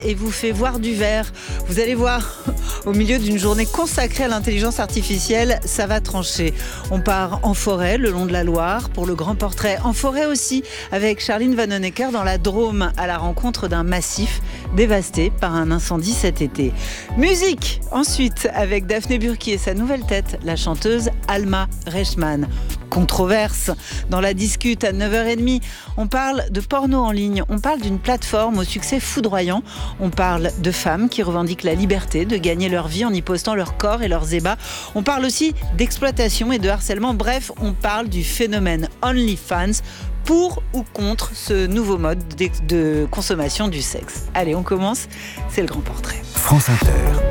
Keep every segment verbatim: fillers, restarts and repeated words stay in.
et vous fait voir du vert. Vous allez voir, au milieu d'une journée consacrée à l'intelligence artificielle, ça va trancher. On part en forêt, le long de la Loire, pour le grand portrait. En forêt aussi, avec Charline Vanhoenacker dans la Drôme, à la rencontre d'un massif dévasté par un incendie cet été. Musique, ensuite, avec Daphné Burki et sa nouvelle tête, la chanteuse Alma Reichmann. Controverse. Dans la discute à neuf heures trente, on parle de porno en ligne, on parle d'une plateforme au succès foudroyant, on parle de femmes qui revendiquent la liberté de gagner leur vie en y postant leur corps et leurs ébats, on parle aussi d'exploitation et de harcèlement, bref, on parle du phénomène OnlyFans. Pour ou contre ce nouveau mode de, de consommation du sexe. Allez, on commence, c'est le grand portrait. France Inter,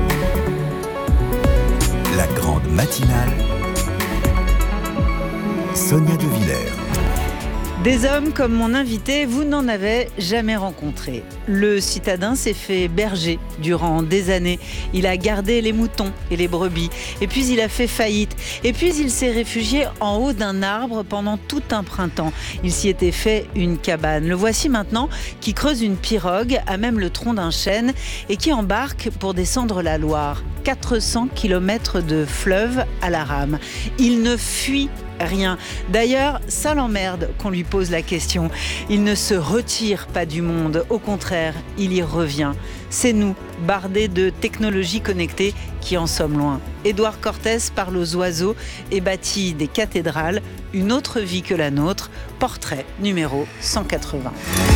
la grande matinale, Sonia De Villers. Des hommes comme mon invité, vous n'en avez jamais rencontré. Le citadin s'est fait berger durant des années. Il a gardé les moutons et les brebis. Et puis il a fait faillite. Et puis il s'est réfugié en haut d'un arbre pendant tout un printemps. Il s'y était fait une cabane. Le voici maintenant qui creuse une pirogue à même le tronc d'un chêne et qui embarque pour descendre la Loire. quatre cents kilomètres de fleuve à la rame. Il ne fuit rien. D'ailleurs, ça l'emmerde qu'on lui pose la question. Il ne se retire pas du monde. Au contraire, il y revient. C'est nous, bardés de technologies connectées, qui en sommes loin. Édouard Cortès parle aux oiseaux et bâtit des cathédrales. Une autre vie que la nôtre. Portrait numéro cent quatre-vingts.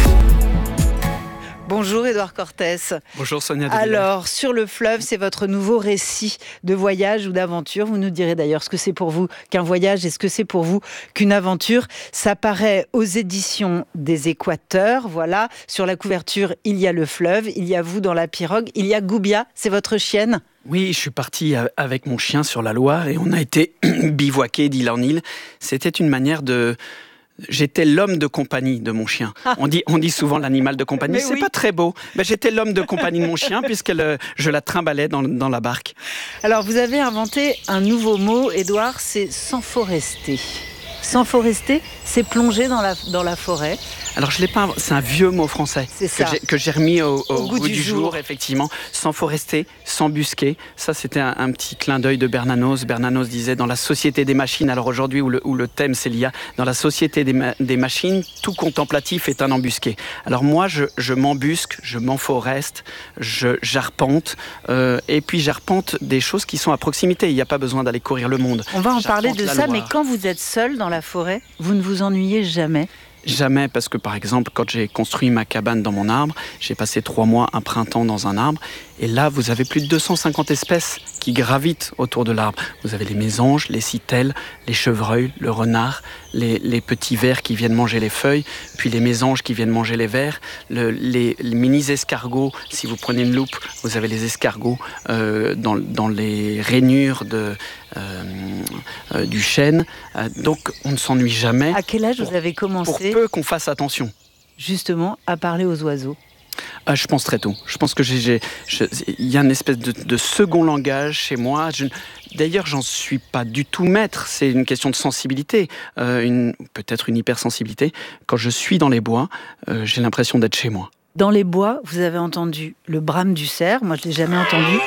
Bonjour Édouard Cortès. Bonjour Sonia De Villers. Alors, sur le fleuve, c'est votre nouveau récit de voyage ou d'aventure. Vous nous direz d'ailleurs ce que c'est pour vous qu'un voyage et ce que c'est pour vous qu'une aventure. Ça paraît aux éditions des Équateurs. Voilà, sur la couverture, il y a le fleuve, il y a vous dans la pirogue, il y a Goubia, c'est votre chienne ? Oui, je suis parti avec mon chien sur la Loire et on a été bivouaquer d'île en île. C'était une manière de... J'étais l'homme de compagnie de mon chien. Ah. On dit, on dit souvent l'animal de compagnie. Mais c'est oui. Pas très beau. Mais j'étais l'homme de compagnie de mon chien puisque le, je la trimballais dans, dans la barque. Alors, vous avez inventé un nouveau mot, Édouard, c'est s'enforester. S'enforester, c'est plonger dans la, dans la forêt. Alors, je l'ai pas. C'est un vieux mot français c'est ça. Que, j'ai, que j'ai remis au, au, au goût, goût du, du jour. jour, effectivement. S'enforester, s'embusquer. Ça, c'était un, un petit clin d'œil de Bernanos. Bernanos disait dans la société des machines. Alors aujourd'hui, où le, où le thème c'est l'I A, dans la société des, ma- des machines, tout contemplatif est un embusqué. Alors moi, je, je m'embusque, je m'enforeste, je j'arpente, euh, et puis j'arpente des choses qui sont à proximité. Il n'y a pas besoin d'aller courir le monde. On va en j'arpente parler de ça, Loire. Mais quand vous êtes seul dans la forêt, vous ne vous ennuyez jamais ? Jamais, parce que par exemple, quand j'ai construit ma cabane dans mon arbre, j'ai passé trois mois, un printemps dans un arbre, et là, vous avez plus de deux cent cinquante espèces qui gravitent autour de l'arbre. Vous avez les mésanges, les citelles, les chevreuils, le renard, les, les petits vers qui viennent manger les feuilles, puis les mésanges qui viennent manger les vers, le, les, les mini-escargots. Si vous prenez une loupe, vous avez les escargots euh, dans, dans les rainures de, euh, euh, du chêne. Euh, donc, on ne s'ennuie jamais. À quel âge pour, vous avez commencé Pour peu qu'on fasse attention. Justement, à parler aux oiseaux. Ah, je pense très tôt. Je pense que j'ai, j'ai, je, il y a une espèce de, de second langage chez moi. Je, d'ailleurs, j'en suis pas du tout maître. C'est une question de sensibilité, euh, une, peut-être une hypersensibilité. Quand je suis dans les bois, euh, j'ai l'impression d'être chez moi. Dans les bois, vous avez entendu le brame du cerf. Moi, je l'ai jamais entendu.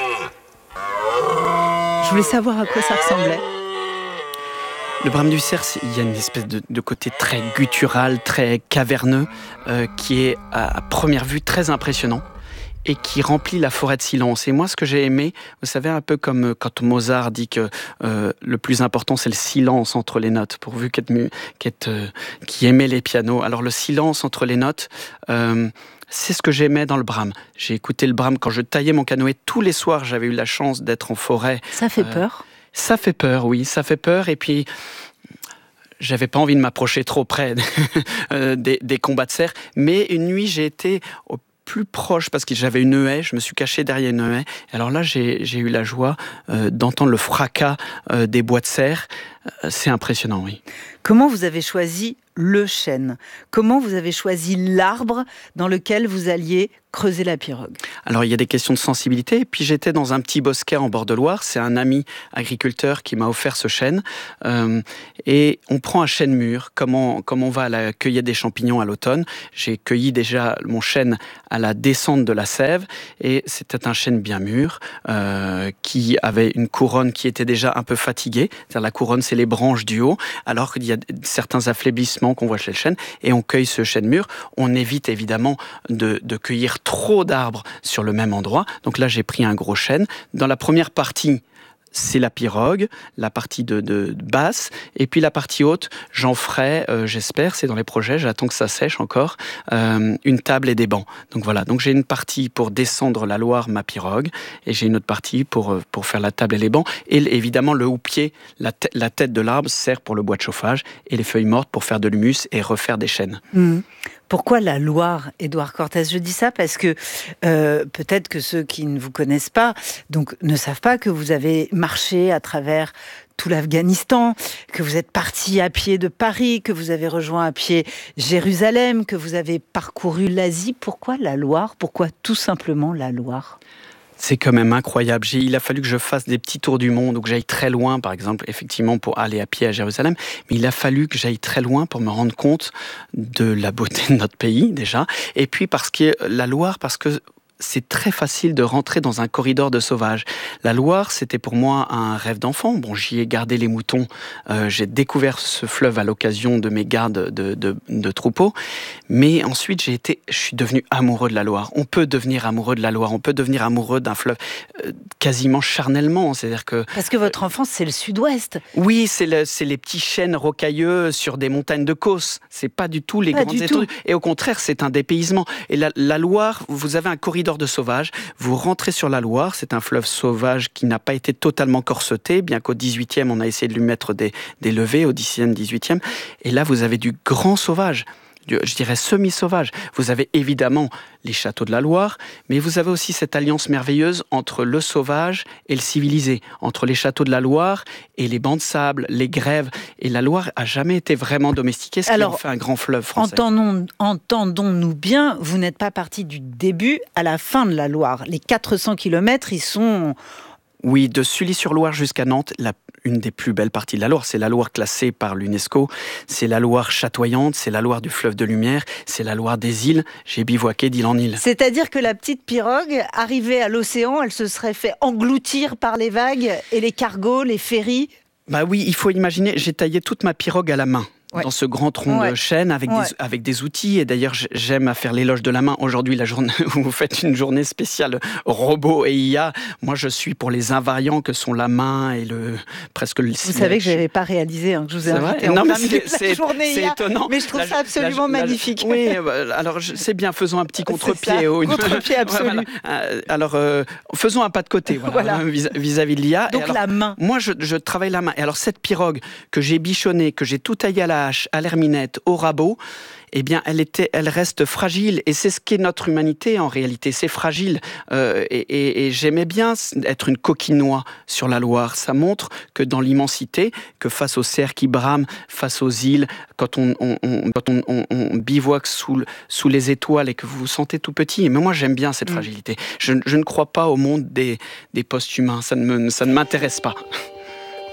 Je voulais savoir à quoi ça ressemblait. Le brame du cerf, il y a une espèce de, de côté très guttural, très caverneux, euh, qui est à, à première vue très impressionnant et qui remplit la forêt de silence. Et moi, ce que j'ai aimé, vous savez, un peu comme quand Mozart dit que euh, le plus important, c'est le silence entre les notes, pourvu qu'être, qu'être, euh, qui aimait les pianos. Alors le silence entre les notes... Euh, C'est ce que j'aimais dans le brame. J'ai écouté le brame quand je taillais mon canoë. Tous les soirs, j'avais eu la chance d'être en forêt. Ça fait euh, peur ? Ça fait peur, oui. Ça fait peur. Et puis, j'avais pas envie de m'approcher trop près des, des combats de cerfs. Mais une nuit, j'ai été au plus proche parce que j'avais une haie. Je me suis caché derrière une haie. Alors là, j'ai, j'ai eu la joie euh, d'entendre le fracas euh, des bois de cerfs. Euh, c'est impressionnant, oui. Comment vous avez choisi le chêne. Comment vous avez choisi l'arbre dans lequel vous alliez creuser la pirogue? Alors, il y a des questions de sensibilité. Et puis, j'étais dans un petit bosquet en bord de Loire. C'est un ami agriculteur qui m'a offert ce chêne. Euh, et on prend un chêne mûr, comme on, comme on va à la cueillette des champignons à l'automne. J'ai cueilli déjà mon chêne à la descente de la sève. Et c'était un chêne bien mûr, euh, qui avait une couronne qui était déjà un peu fatiguée. C'est-à-dire, la couronne, c'est les branches du haut, alors qu'il y a certains affaiblissements qu'on voit chez le chêne. Et on cueille ce chêne mûr. On évite évidemment de, de cueillir trop d'arbres sur le même endroit. Donc là, j'ai pris un gros chêne. Dans la première partie, c'est la pirogue, la partie de, de, de basse, et puis la partie haute, j'en ferai, euh, j'espère, c'est dans les projets, j'attends que ça sèche encore, euh, une table et des bancs. Donc voilà, donc j'ai une partie pour descendre la Loire, ma pirogue, et j'ai une autre partie pour, pour faire la table et les bancs. Et évidemment, le houppier, la, te- la tête de l'arbre sert pour le bois de chauffage, et les feuilles mortes pour faire de l'humus et refaire des chênes. Mmh. Pourquoi la Loire, Édouard Cortés? Je dis ça parce que euh, peut-être que ceux qui ne vous connaissent pas, donc ne savent pas que vous avez marché à travers tout l'Afghanistan, que vous êtes parti à pied de Paris, que vous avez rejoint à pied Jérusalem, que vous avez parcouru l'Asie. Pourquoi la Loire? Pourquoi tout simplement la Loire? C'est quand même incroyable. J'ai, il a fallu que je fasse des petits tours du monde, ou que j'aille très loin, par exemple, effectivement, pour aller à pied à Jérusalem. Mais il a fallu que j'aille très loin pour me rendre compte de la beauté de notre pays, déjà. Et puis, parce que la Loire, parce que c'est très facile de rentrer dans un corridor de sauvages. La Loire, c'était pour moi un rêve d'enfant. Bon, j'y ai gardé les moutons. Euh, j'ai découvert ce fleuve à l'occasion de mes gardes de, de, de troupeaux. Mais ensuite, j'ai été, je suis devenu amoureux de la Loire. On peut devenir amoureux de la Loire. On peut devenir amoureux d'un fleuve euh, quasiment charnellement. C'est-à-dire que parce que votre enfance, c'est le Sud-Ouest. Oui, c'est, le, c'est les petits chênes rocailleux sur des montagnes de Causse. C'est pas du tout les pas grandes étendues. Et au contraire, c'est un dépaysement. Et la, la Loire, vous avez un corridor de sauvages. Vous rentrez sur la Loire, c'est un fleuve sauvage qui n'a pas été totalement corseté, bien qu'au dix-huitième, on a essayé de lui mettre des, des levées, au dix-septième, dix-huitième. Et là, vous avez du grand sauvage, du, je dirais semi-sauvage. Vous avez évidemment les châteaux de la Loire, mais vous avez aussi cette alliance merveilleuse entre le sauvage et le civilisé, entre les châteaux de la Loire et les bancs de sable, les grèves. Et la Loire a jamais été vraiment domestiquée, ce Alors, qui en fait un grand fleuve français. Entendons, entendons-nous bien, vous n'êtes pas parti du début à la fin de la Loire. Les quatre cents kilomètres, ils sont... Oui, de Sully-sur-Loire jusqu'à Nantes, la, une des plus belles parties de la Loire. C'est la Loire classée par l'UNESCO, c'est la Loire chatoyante, c'est la Loire du fleuve de lumière, c'est la Loire des îles. J'ai bivouaqué d'île en île. C'est-à-dire que la petite pirogue, arrivée à l'océan, elle se serait fait engloutir par les vagues et les cargos, les ferries. Bah oui, il faut imaginer, j'ai taillé toute ma pirogue à la main. Ouais. Dans ce grand tronc ouais. de chêne avec, ouais. des, avec des outils. Et d'ailleurs, j'aime à faire l'éloge de la main. Aujourd'hui, la journée où vous faites une journée spéciale robot et I A, moi, je suis pour les invariants que sont la main et le presque le Vous siège. savez que je n'avais pas réalisé, hein, que je vous ai c'est invité vrai en non, mais c'est, c'est, la journée c'est I A, étonnant. Mais je trouve la, ça absolument la, magnifique. La, oui, alors c'est bien, faisons un petit contre-pied. Ou une... Contre-pied absolu. Ouais, voilà. Alors, euh, faisons un pas de côté voilà, voilà. Vis- vis-à-vis de l'I A. Donc alors, la main. Moi, je, je travaille la main. Et alors, cette pirogue que j'ai bichonnée, que j'ai tout taillée à la hache, à l'herminette, au rabot, eh bien, elle, était, elle reste fragile. Et c'est ce qu'est notre humanité, en réalité. C'est fragile. Euh, et, et, et j'aimais bien être une coquille noix sur la Loire. Ça montre que dans l'immensité, que face aux cerfs qui brament, face aux îles, quand on, on, on, quand on, on, on bivouaque sous, sous les étoiles et que vous vous sentez tout petit. Mais moi, j'aime bien cette mmh. fragilité. Je, je ne crois pas au monde des, des post-humains. Ça ne, me, ça ne m'intéresse pas.